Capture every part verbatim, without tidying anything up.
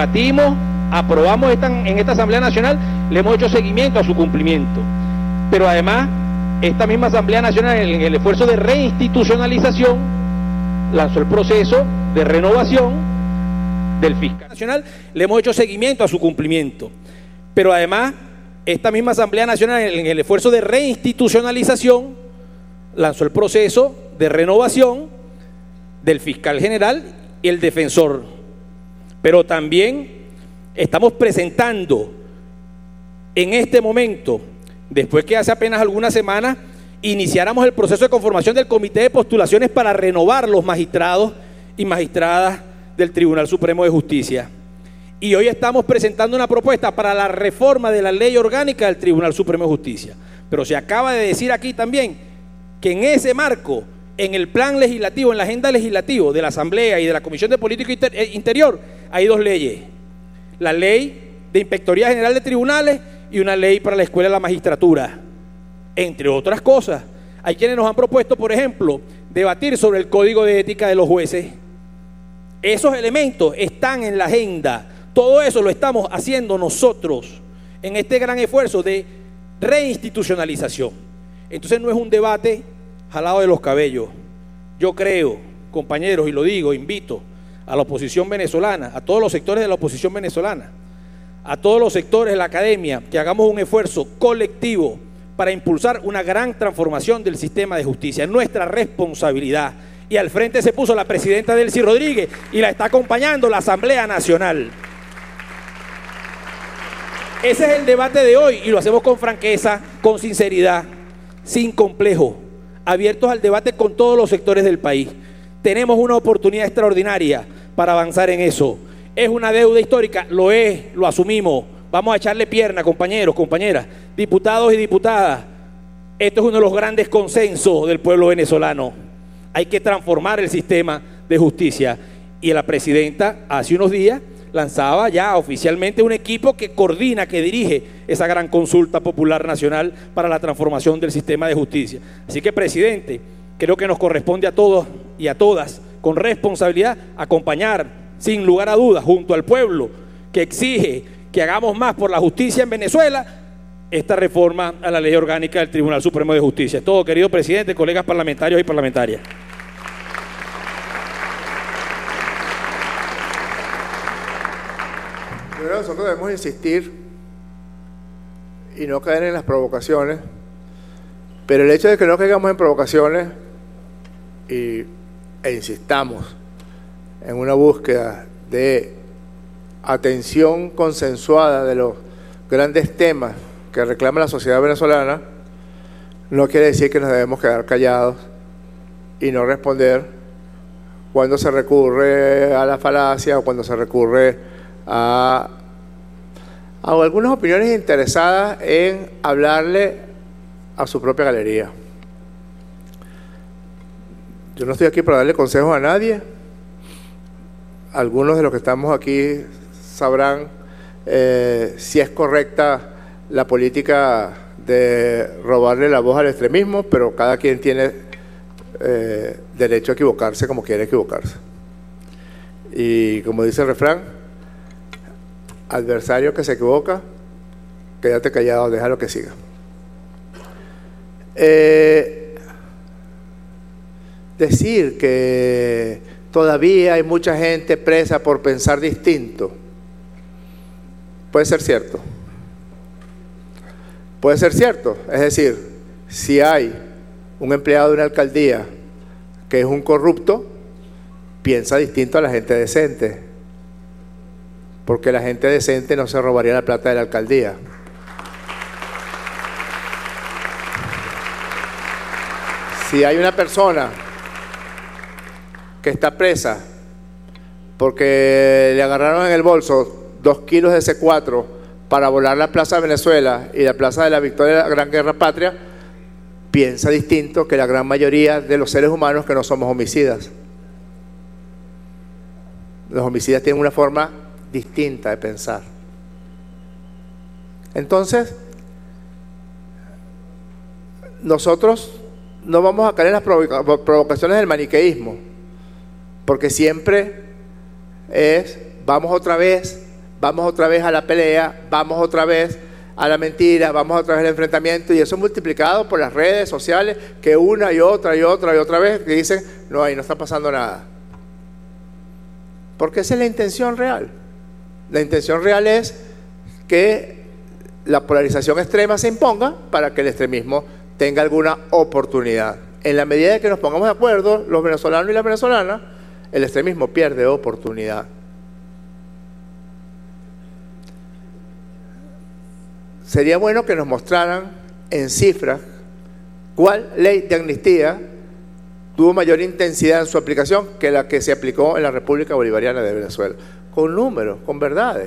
Debatimos, aprobamos esta, en esta Asamblea Nacional, le hemos hecho seguimiento a su cumplimiento. Pero además, esta misma Asamblea Nacional, en el esfuerzo de reinstitucionalización, lanzó el proceso de renovación del fiscal nacional, le hemos hecho seguimiento a su cumplimiento. Pero además, esta misma Asamblea Nacional, en el esfuerzo de reinstitucionalización, lanzó el proceso de renovación del fiscal general y el defensor. Pero también estamos presentando en este momento, después que hace apenas algunas semanas iniciáramos el proceso de conformación del comité de postulaciones para renovar los magistrados y magistradas del Tribunal Supremo de Justicia. Y hoy estamos presentando una propuesta para la reforma de la ley orgánica del Tribunal Supremo de Justicia. Pero se acaba de decir aquí también que en ese marco, en el plan legislativo, en la agenda legislativa de la Asamblea y de la Comisión de Política Interior, hay dos leyes: la ley de Inspectoría General de Tribunales y una ley para la Escuela de la Magistratura, entre otras cosas. Hay quienes nos han propuesto, por ejemplo, debatir sobre el Código de Ética de los jueces. Esos elementos están en la agenda. Todo eso lo estamos haciendo nosotros en este gran esfuerzo de reinstitucionalización. Entonces no es un debate jalado de los cabellos. Yo creo, compañeros, y lo digo, invito a la oposición venezolana, a todos los sectores de la oposición venezolana, a todos los sectores de la academia, que hagamos un esfuerzo colectivo para impulsar una gran transformación del sistema de justicia. Es nuestra responsabilidad. Y al frente se puso la presidenta Delcy Rodríguez y la está acompañando la Asamblea Nacional. Ese es el debate de hoy y lo hacemos con franqueza, con sinceridad, sin complejo, abiertos al debate con todos los sectores del país. Tenemos una oportunidad extraordinaria para avanzar en eso. Es una deuda histórica, lo es, lo asumimos. Vamos a echarle pierna, compañeros, compañeras, diputados y diputadas. Esto es uno de los grandes consensos del pueblo venezolano. Hay que transformar el sistema de justicia. Y la presidenta hace unos días lanzaba ya oficialmente un equipo que coordina, que dirige esa gran consulta popular nacional para la transformación del sistema de justicia. Así que, presidente, creo que nos corresponde a todos y a todas, con responsabilidad, acompañar, sin lugar a dudas, junto al pueblo que exige que hagamos más por la justicia en Venezuela, esta reforma a la ley orgánica del Tribunal Supremo de Justicia. Es todo, querido presidente, colegas parlamentarios y parlamentarias. Primero, nosotros debemos insistir y no caer en las provocaciones, pero el hecho de que no caigamos en provocaciones y, e insistamos en una búsqueda de atención consensuada de los grandes temas que reclama la sociedad venezolana, no quiere decir que nos debemos quedar callados y no responder cuando se recurre a la falacia o cuando se recurre a, a algunas opiniones interesadas en hablarle a su propia galería. Yo no estoy aquí para darle consejos a nadie. Algunos de los que estamos aquí sabrán eh, si es correcta la política de robarle la voz al extremismo, pero cada quien tiene eh, derecho a equivocarse como quiere equivocarse. Y como dice el refrán, adversario que se equivoca, quédate callado, déjalo que siga. Eh, decir que todavía hay mucha gente presa por pensar distinto puede ser cierto. Puede ser cierto, es decir, si hay un empleado de una alcaldía que es un corrupto, piensa distinto a la gente decente, porque la gente decente no se robaría la plata de la alcaldía. Si hay una persona que está presa porque le agarraron en el bolso dos kilos de C cuatro para volar la Plaza de Venezuela y la Plaza de la Victoria de la Gran Guerra Patria, piensa distinto que la gran mayoría de los seres humanos que no somos homicidas. Los homicidas tienen una forma distinta de pensar. Entonces, nosotros no vamos a caer en las provoca- provocaciones del maniqueísmo, porque siempre es, vamos otra vez vamos otra vez a la pelea, vamos otra vez a la mentira, vamos otra vez al enfrentamiento, y eso multiplicado por las redes sociales que una y otra y otra y otra vez que dicen, no, ahí no está pasando nada. Porque esa es la intención real. La intención real es que la polarización extrema se imponga para que el extremismo tenga alguna oportunidad. En la medida de que nos pongamos de acuerdo, los venezolanos y las venezolanas, el extremismo pierde oportunidad. Sería bueno que nos mostraran en cifras cuál ley de amnistía tuvo mayor intensidad en su aplicación que la que se aplicó en la República Bolivariana de Venezuela. Con números, con verdades.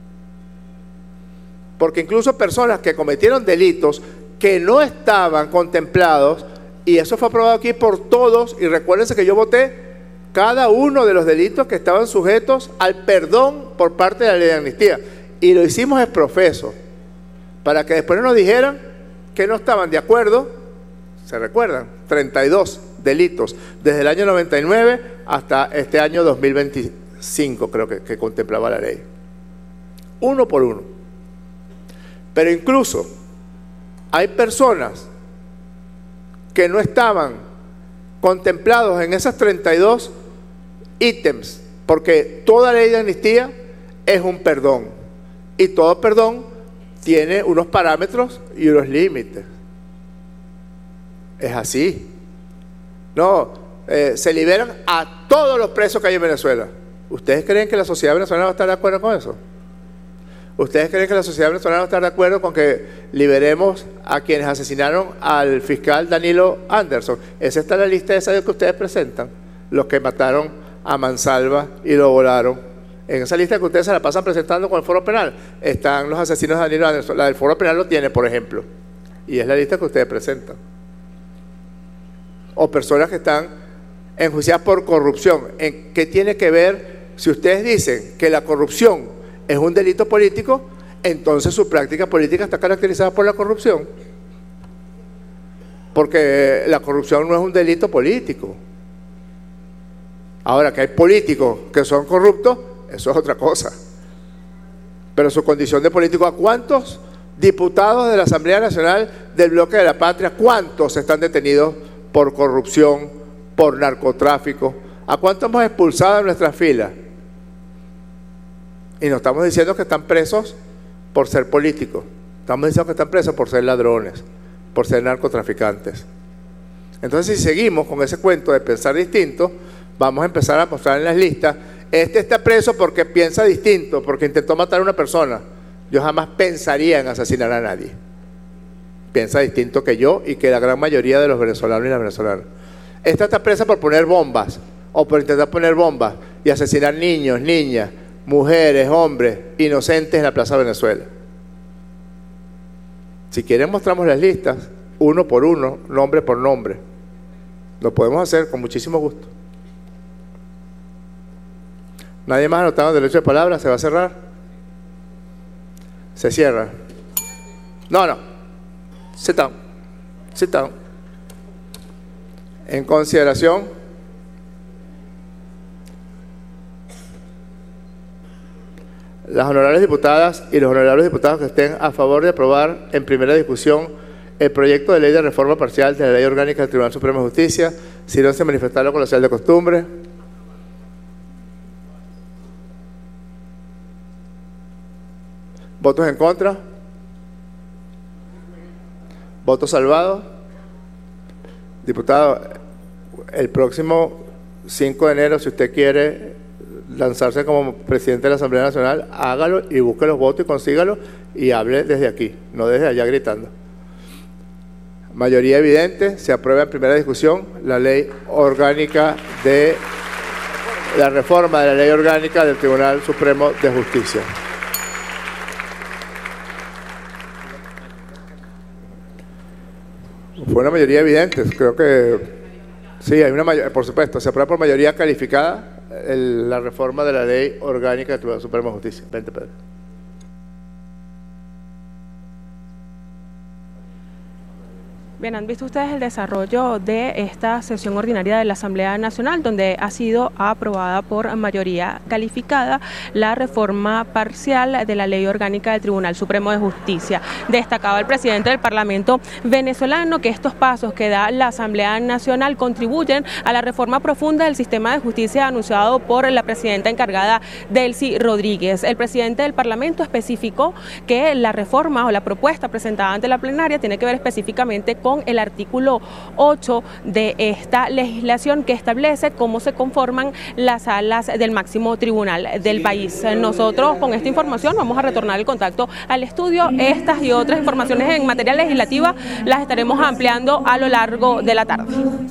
Porque incluso personas que cometieron delitos que no estaban contemplados, y eso fue aprobado aquí por todos, y recuérdense que yo voté cada uno de los delitos que estaban sujetos al perdón por parte de la ley de amnistía. Y lo hicimos ex profeso, para que después no nos dijeran que no estaban de acuerdo. ¿Se recuerdan? treinta y dos delitos, desde el año noventa y nueve hasta este año dos mil veinticinco, creo que, que contemplaba la ley. Uno por uno. Pero incluso hay personas que no estaban contemplados en esas treinta y dos ítems, porque toda ley de amnistía es un perdón, y todo perdón tiene unos parámetros y unos límites. Es así. No, eh, se liberan a todos los presos que hay en Venezuela. ¿Ustedes creen que la sociedad venezolana va a estar de acuerdo con eso? ¿Ustedes creen que la sociedad venezolana va a estar de acuerdo con que liberemos a quienes asesinaron al fiscal Danilo Anderson? Esa está en la lista esa que ustedes presentan, los que mataron a Mansalva y lo volaron. En esa lista que ustedes se la pasan presentando con el Foro Penal están los asesinos de Danilo Anderson. La del Foro Penal lo tiene, por ejemplo, y es la lista que ustedes presentan. O personas que están enjuiciadas por corrupción. ¿En qué tiene que ver? Si ustedes dicen que la corrupción es un delito político, entonces su práctica política está caracterizada por la corrupción, porque la corrupción no es un delito político. Ahora, que hay políticos que son corruptos, eso es otra cosa, pero su condición de político. ¿A cuántos diputados de la Asamblea Nacional del Bloque de la Patria, cuántos están detenidos por corrupción, por narcotráfico? ¿A cuántos hemos expulsado de nuestras filas? Y no estamos diciendo que están presos por ser políticos, estamos diciendo que están presos por ser ladrones, por ser narcotraficantes. Entonces, si seguimos con ese cuento de pensar distinto, vamos a empezar a mostrar en las listas, este está preso porque piensa distinto, porque intentó matar a una persona. Yo jamás pensaría en asesinar a nadie. Piensa distinto que yo y que la gran mayoría de los venezolanos y las venezolanas. Esta está presa por poner bombas, o por intentar poner bombas y asesinar niños, niñas, mujeres, hombres, inocentes en la Plaza Venezuela. Si quieren mostramos las listas, uno por uno, nombre por nombre. Lo podemos hacer con muchísimo gusto. ¿Nadie más ha anotado el derecho de palabra? ¿Se va a cerrar? Se cierra. No, no. Sit down. Sit down. En consideración, las honorables diputadas y los honorables diputados que estén a favor de aprobar en primera discusión el proyecto de ley de reforma parcial de la Ley Orgánica del Tribunal Supremo de Justicia, si no se manifestaron con la señal de costumbre. ¿Votos en contra? ¿Votos salvados? Diputado, el próximo cinco de enero, si usted quiere lanzarse como presidente de la Asamblea Nacional, hágalo y busque los votos y consígalo y hable desde aquí, no desde allá gritando. Mayoría evidente, se aprueba en primera discusión la ley orgánica de la reforma de la ley orgánica del Tribunal Supremo de Justicia. Fue una mayoría evidente, creo que sí, hay una mayoría, por supuesto, se aprueba por mayoría calificada el, la reforma de la ley orgánica del Tribunal Supremo de Justicia. Vente, Pedro. Bien, han visto ustedes el desarrollo de esta sesión ordinaria de la Asamblea Nacional, donde ha sido aprobada por mayoría calificada la reforma parcial de la Ley Orgánica del Tribunal Supremo de Justicia. Destacaba el presidente del Parlamento venezolano que estos pasos que da la Asamblea Nacional contribuyen a la reforma profunda del sistema de justicia anunciado por la presidenta encargada, Delcy Rodríguez. El presidente del Parlamento especificó que la reforma o la propuesta presentada ante la plenaria tiene que ver específicamente con con el artículo ocho de esta legislación que establece cómo se conforman las salas del máximo tribunal del país. Nosotros con esta información vamos a retornar el contacto al estudio. Estas y otras informaciones en materia legislativa las estaremos ampliando a lo largo de la tarde.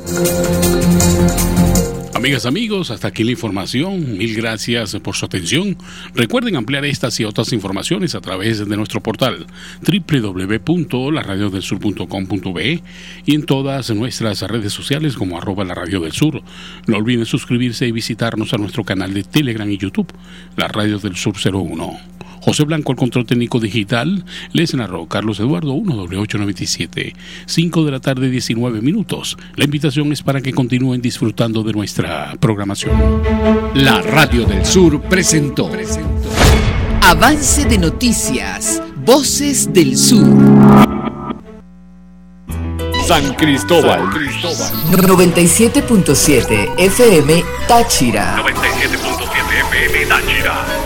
Amigas, amigos, hasta aquí la información. Mil gracias por su atención. Recuerden ampliar estas y otras informaciones a través de nuestro portal doble u doble u doble u punto la radio del sur punto com punto be y en todas nuestras redes sociales como arroba la radio del sur. No olviden suscribirse y visitarnos a nuestro canal de Telegram y YouTube, La Radio del Sur cero uno. José Blanco, el control técnico digital, les narró Carlos Eduardo uno doble ocho noventa y siete, cinco de la tarde, diecinueve minutos. La invitación es para que continúen disfrutando de nuestra programación. La Radio del Sur presentó, presentó. Avance de noticias, Voces del Sur. San Cristóbal. San Cristóbal. noventa y siete punto siete F M Táchira. noventa y siete punto siete F M Táchira.